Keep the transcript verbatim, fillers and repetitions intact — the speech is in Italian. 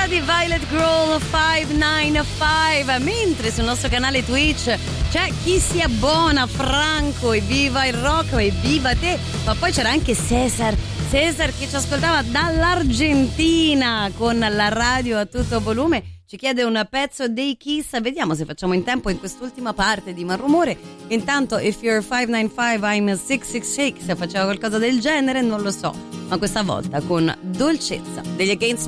Questa di Violet Girl cinquecentonovantacinque, mentre sul nostro canale Twitch c'è chi si abbona, Franco, e viva il rock, e viva te, ma poi c'era anche Cesar, Cesar che ci ascoltava dall'Argentina con la radio a tutto volume. Ci chiede un pezzo dei Kiss, vediamo se facciamo in tempo in quest'ultima parte di Malrumore. Intanto If You're cinquecentonovantacinque I'm sei sei sei, se faceva qualcosa del genere non lo so, ma questa volta con dolcezza degli Against